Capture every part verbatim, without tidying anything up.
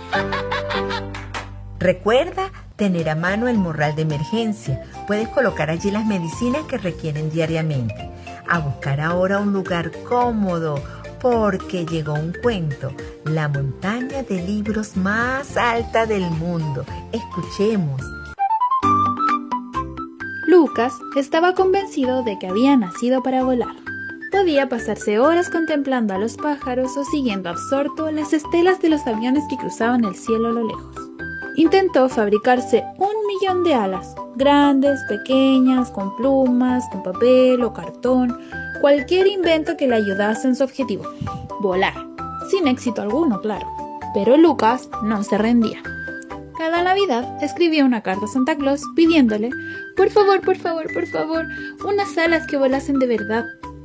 Recuerda tener a mano el morral de emergencia. Puedes colocar allí las medicinas que requieren diariamente. A buscar ahora un lugar cómodo, porque llegó un cuento, la montaña de libros más alta del mundo. Escuchemos. Lucas estaba convencido de que había nacido para volar. Podía pasarse horas contemplando a los pájaros o siguiendo absorto las estelas de los aviones que cruzaban el cielo a lo lejos. Intentó fabricarse un millón de alas, grandes, pequeñas, con plumas, con papel o cartón, cualquier invento que le ayudase en su objetivo, volar, sin éxito alguno, claro. Pero Lucas no se rendía. Cada Navidad escribía una carta a Santa Claus pidiéndole, por favor, por favor, por favor, unas alas que volasen de verdad.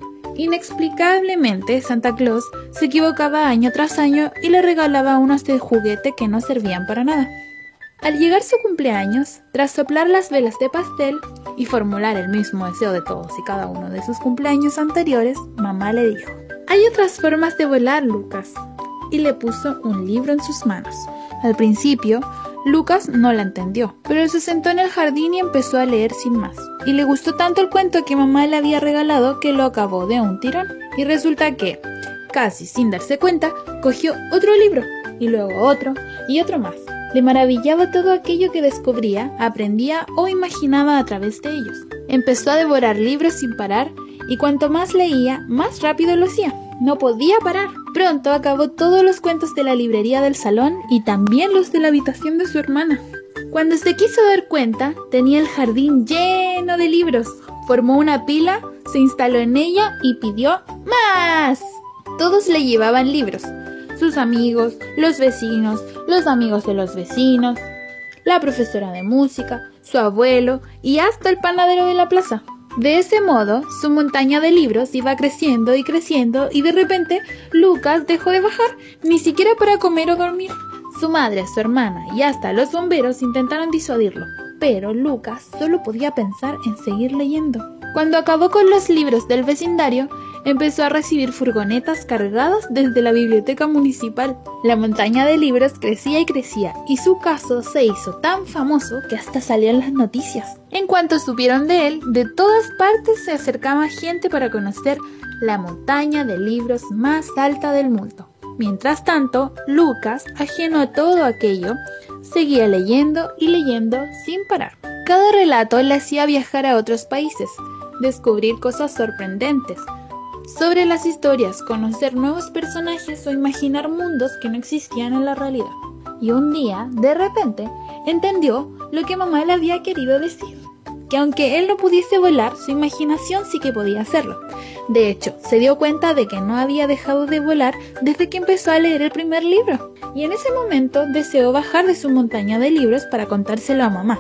Inexplicablemente, Santa Claus se equivocaba año tras año y le regalaba unas de juguete que no servían para nada. Al llegar su cumpleaños, tras soplar las velas de pastel y formular el mismo deseo de todos y cada uno de sus cumpleaños anteriores, mamá le dijo, hay otras formas de volar, Lucas, y le puso un libro en sus manos. Al principio, Lucas no la entendió, pero se sentó en el jardín y empezó a leer sin más. Y le gustó tanto el cuento que mamá le había regalado que lo acabó de un tirón. Y resulta que, casi sin darse cuenta, cogió otro libro, y luego otro, y otro más. Le maravillaba todo aquello que descubría, aprendía o imaginaba a través de ellos. Empezó a devorar libros sin parar, y cuanto más leía, más rápido lo hacía. No podía parar. Pronto acabó todos los cuentos de la librería del salón y también los de la habitación de su hermana. Cuando se quiso dar cuenta, tenía el jardín lleno de libros. Formó una pila, se instaló en ella y pidió más. Todos le llevaban libros. Sus amigos, los vecinos, los amigos de los vecinos, la profesora de música, su abuelo y hasta el panadero de la plaza. De ese modo, su montaña de libros iba creciendo y creciendo y de repente Lucas dejó de bajar, ni siquiera para comer o dormir. Su madre, su hermana y hasta los bomberos intentaron disuadirlo, pero Lucas solo podía pensar en seguir leyendo. Cuando acabó con los libros del vecindario, empezó a recibir furgonetas cargadas desde la biblioteca municipal. La montaña de libros crecía y crecía, y su caso se hizo tan famoso que hasta salió en las noticias. En cuanto supieron de él, de todas partes se acercaba gente para conocer la montaña de libros más alta del mundo. Mientras tanto, Lucas, ajeno a todo aquello, seguía leyendo y leyendo sin parar. Cada relato le hacía viajar a otros países, descubrir cosas sorprendentes sobre las historias, conocer nuevos personajes o imaginar mundos que no existían en la realidad. Y un día, de repente, entendió lo que mamá le había querido decir, que aunque él no pudiese volar, su imaginación sí que podía hacerlo. De hecho, se dio cuenta de que no había dejado de volar desde que empezó a leer el primer libro. Y en ese momento deseó bajar de su montaña de libros para contárselo a mamá.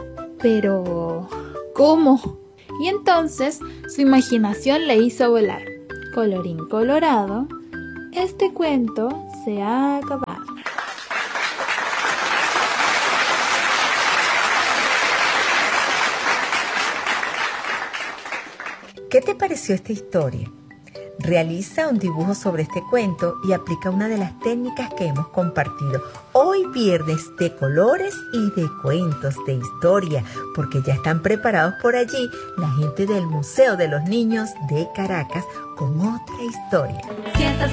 Pero, ¿cómo? Y entonces su imaginación le hizo volar. Colorín colorado, este cuento se ha acabado. ¿Qué te pareció esta historia? Realiza un dibujo sobre este cuento y aplica una de las técnicas que hemos compartido hoy viernes de colores y de cuentos de historia, porque ya están preparados por allí la gente del Museo de los Niños de Caracas con otra historia. Si estás